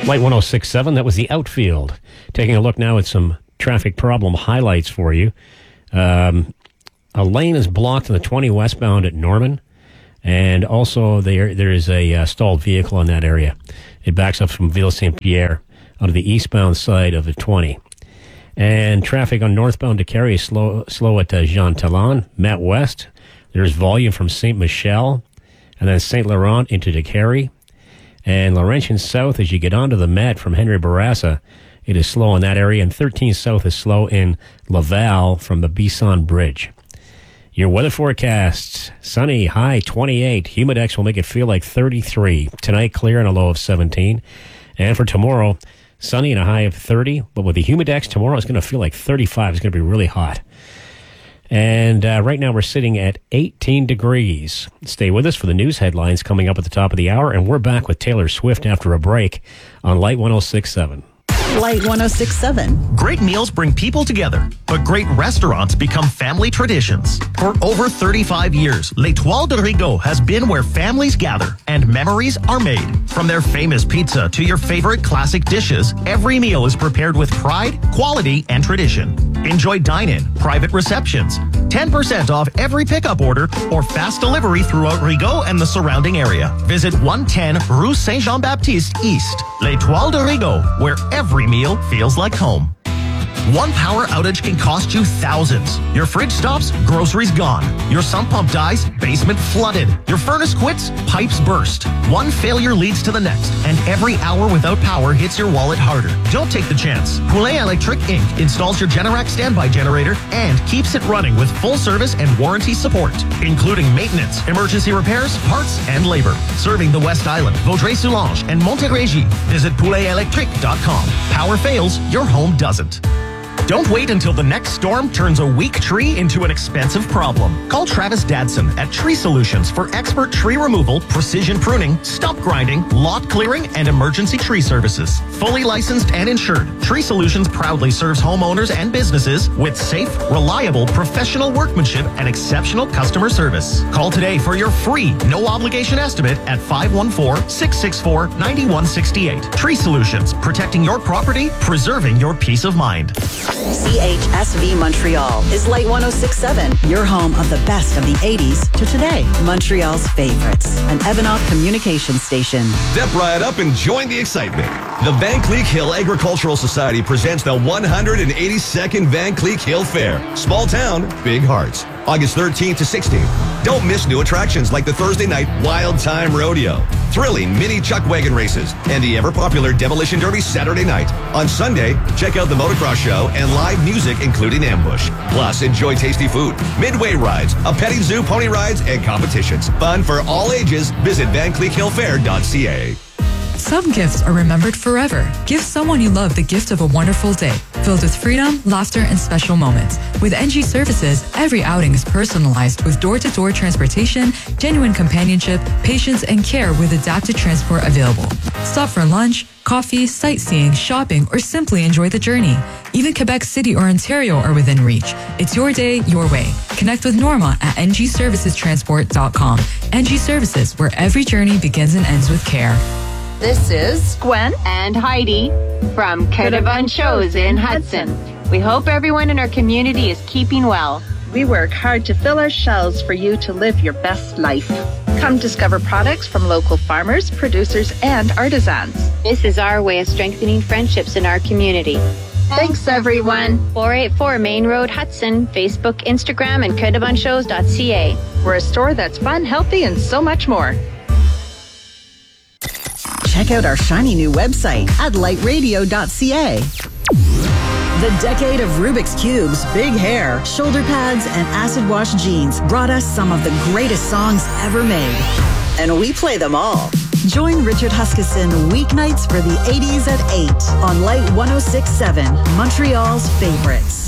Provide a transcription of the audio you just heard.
Light 106.7, that was the outfield. Taking a look now at some traffic problem highlights for you. A lane is blocked on the 20 westbound at Norman, and also there is a stalled vehicle in that area. It backs up from Ville Saint-Pierre onto the eastbound side of the 20. And traffic on northbound to Carrie is slow at Jean Talon. Met West, there's volume from Saint Michel, and then Saint Laurent into Décarie. And Laurentian South, as you get onto the Met from Henry Bourassa, it is slow in that area. And 13 South is slow in Laval from the Bisson Bridge. Your weather forecasts: sunny, high 28. Humidex will make it feel like 33. Tonight, clear and a low of 17. And for tomorrow, sunny and a high of 30. But with the Humidex, tomorrow it's going to feel like 35. It's going to be really hot. And right now we're sitting at 18 degrees. Stay with us for the news headlines coming up at the top of the hour. And we're back with Taylor Swift after a break on Light 106.7. Light 106.7. Great meals bring people together, but great restaurants become family traditions. For over 35 years, L'Étoile de Rigaud has been where families gather and memories are made. From their famous pizza to your favorite classic dishes, every meal is prepared with pride, quality, and tradition. Enjoy dine-in, private receptions, 10% off every pickup order, or fast delivery throughout Rigaud and the surrounding area. Visit 110 Rue Saint-Jean-Baptiste East. L'Étoile de Rigaud, where every meal feels like home. One power outage can cost you thousands. Your fridge stops, groceries gone. Your sump pump dies, basement flooded. Your furnace quits, pipes burst. One failure leads to the next, and every hour without power hits your wallet harder. Don't take the chance. Poulet Electric Inc. installs your Generac standby generator and keeps it running with full service and warranty support, including maintenance, emergency repairs, parts, and labor. Serving the West Island, Vaudreuil-Soulanges, and Montérégie. Visit pouletelectric.com. Power fails, your home doesn't. Don't wait until the next storm turns a weak tree into an expensive problem. Call Travis Dadson at Tree Solutions for expert tree removal, precision pruning, stump grinding, lot clearing, and emergency tree services. Fully licensed and insured, Tree Solutions proudly serves homeowners and businesses with safe, reliable, professional workmanship and exceptional customer service. Call today for your free, no-obligation estimate at 514-664-9168. Tree Solutions, protecting your property, preserving your peace of mind. CHSV Montreal is Light 106.7, your home of the best of the 80s to today. Montreal's favorites, an Evanok communication station. Step right up and join the excitement. The Van Cleek Hill Agricultural Society presents the 182nd Van Cleek Hill Fair. Small town, big hearts. August 13th to 16th. Don't miss new attractions like the Thursday night Wild Time Rodeo, thrilling mini chuck wagon races, and the ever-popular Demolition Derby Saturday night. On Sunday, check out the motocross show and live music including ambush. Plus, enjoy tasty food, midway rides, a petting zoo, pony rides, and competitions. Fun for all ages. Visit VanCleekHillFair.ca. Some gifts are remembered forever. Give someone you love the gift of a wonderful day, filled with freedom, laughter, and special moments. With NG Services, every outing is personalized with door-to-door transportation, genuine companionship, patience, and care with adapted transport available. Stop for lunch, coffee, sightseeing, shopping, or simply enjoy the journey. Even Quebec City or Ontario are within reach. It's your day, your way. Connect with Norma at ngservicestransport.com. NG Services, where every journey begins and ends with care. This is Gwen and Heidi from Coeur d'Alene Shows in Hudson. We hope everyone in our community is keeping well. We work hard to fill our shelves for you to live your best life. Come discover products from local farmers, producers, and artisans. This is our way of strengthening friendships in our community. Thanks, everyone. 484 Main Road, Hudson. Facebook, Instagram, and CoeurD'Alene-Shows.ca. We're a store that's fun, healthy, and so much more. Check out our shiny new website at lightradio.ca. The decade of Rubik's Cubes, big hair, shoulder pads, and acid wash jeans brought us some of the greatest songs ever made. And we play them all. Join Richard Huskisson weeknights for the 80s at 8 on Light 106.7, Montreal's favorites.